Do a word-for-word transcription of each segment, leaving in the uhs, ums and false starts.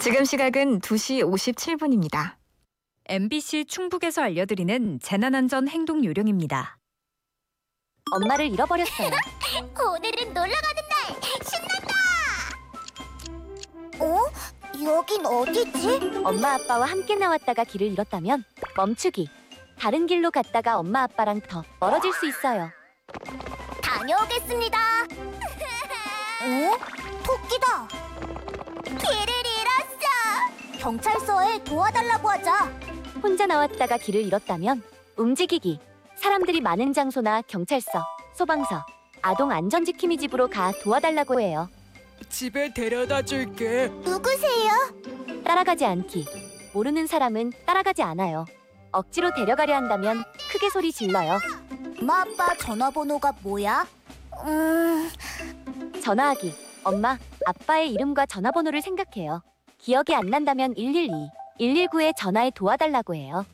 지금 시각은 두 시 오십칠 분입니다. 엠비씨 충북에서 알려드리는 재난안전 행동 요령입니다. 엄마를 잃어버렸어요. 오늘은 놀러 가는 날! 신난다! 어? 여긴 어디지? 엄마 아빠와 함께 나왔다가 길을 잃었다면 멈추기. 다른 길로 갔다가 엄마 아빠랑 더 멀어질 수 있어요. 다녀오겠습니다. 어? 토끼다. 길을 잃었어. 경찰서에 도와달라고 하자. 혼자 나왔다가 길을 잃었다면 움직이기. 사람들이 많은 장소나 경찰서, 소방서, 아동 안전지킴이 집으로 가 도와달라고 해요. 집에 데려다 줄게. 누구세요? 따라가지 않기. 모르는 사람은 따라가지 않아요. 억지로 데려가려 한다면 크게 소리 질러요. 엄마 아빠 전화번호가 뭐야? 음... 전화하기. 엄마, 아빠의 이름과 전화번호를 생각해요. 기억이 안 난다면 일일이, 일일구에 전화해 도와달라고 해요.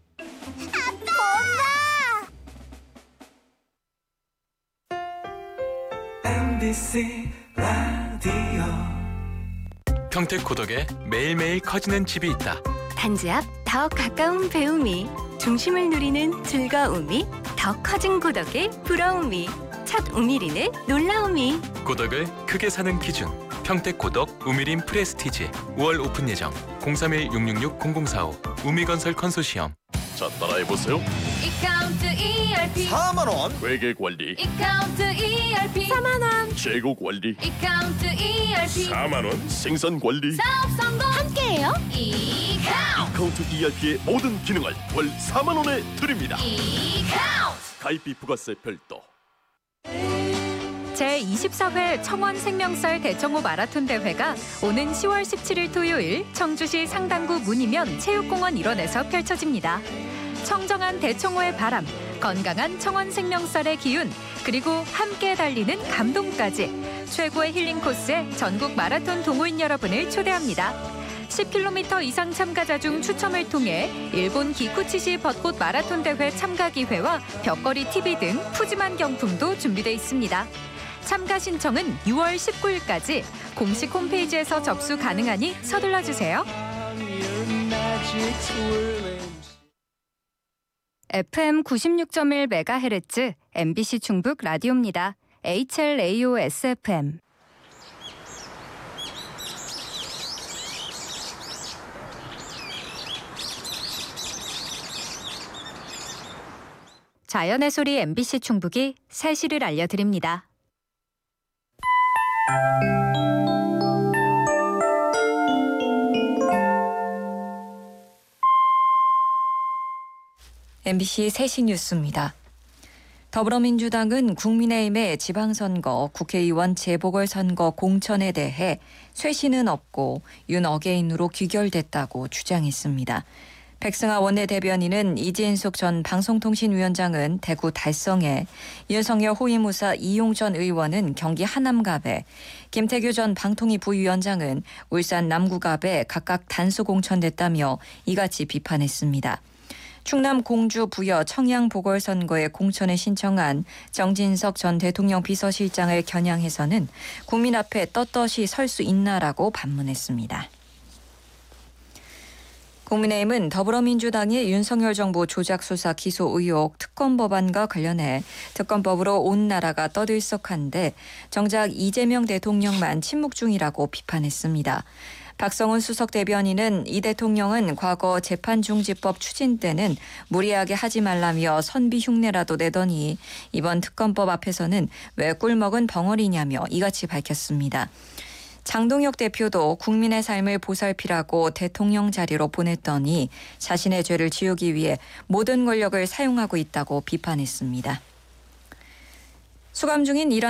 엠비씨 라디오 평택 고덕에 매일매일 커지는 집이 있다. 단지 앞 더 가까운 배움이, 중심을 누리는 즐거움이, 더 커진 고덕의 부러움이, 첫 우미린의 놀라움이. 고덕을 크게 사는 기준. 평택 고덕 우미린 프레스티지. 오월 오픈 예정. 공삼일 육육육 공공사오. 우미건설 컨소시엄. 자, 따라해보세요. 이카운트 이알피 사만 원. 회계 관리. 이카운트 이알피 사만 원 재고 관리. 이카운트 이알피 사만 원. 생산 관리. 사업 성공 함께해요. 이카운트 이카운트 이알피의 모든 기능을 월 사만 원에 드립니다. 이카운트 가입비 부가세 별도. 제이십사 회 청원 생명쌀 대청호 마라톤 대회가 오는 시월 십칠일 토요일 청주시 상당구 문이면 체육공원 일원에서 펼쳐집니다. 청정한 대청호의 바람, 건강한 청원 생명쌀의 기운, 그리고 함께 달리는 감동까지 최고의 힐링 코스에 전국 마라톤 동호인 여러분을 초대합니다. 십 킬로미터 이상 참가자 중 추첨을 통해 일본 기쿠치시 벚꽃 마라톤 대회 참가 기회와 벽걸이 티비 등 푸짐한 경품도 준비돼 있습니다. 참가 신청은 유월 십구일까지 공식 홈페이지에서 접수 가능하니 서둘러 주세요. 에프엠 구십육 점 일 메가헤르츠 엠비씨 충북 라디오입니다. 에이치엘에이오에스에프엠. 자연의 소리 엠비씨 충북이 세시를 알려드립니다. 엠비씨 세시 뉴스입니다. 더불어민주당은 국민의힘의 지방선거, 국회의원 재보궐선거 공천에 대해 쇄신은 없고 윤 어게인으로 귀결됐다고 주장했습니다. 백승하 원내대변인은 이진숙 전 방송통신위원장은 대구 달성에, 윤석열 호위무사 이용 전 의원은 경기 하남갑에, 김태규 전 방통위 부위원장은 울산 남구갑에 각각 단수 공천됐다며 이같이 비판했습니다. 충남 공주 부여 청양 보궐선거에 공천을 신청한 정진석 전 대통령 비서실장을 겨냥해서는 국민 앞에 떳떳이 설 수 있나라고 반문했습니다. 국민의힘은 더불어민주당의 윤석열 정부 조작수사 기소 의혹 특검 법안과 관련해 특검법으로 온 나라가 떠들썩한데 정작 이재명 대통령만 침묵 중이라고 비판했습니다. 박성훈 수석 대변인은 이 대통령은 과거 재판중지법 추진 때는 무리하게 하지 말라며 선비 흉내라도 내더니 이번 특검법 앞에서는 왜 꿀먹은 벙어리냐며 이같이 밝혔습니다. 장동혁 대표도 국민의 삶을 보살피라고 대통령 자리로 보냈더니 자신의 죄를 지우기 위해 모든 권력을 사용하고 있다고 비판했습니다. 수감 중인 이란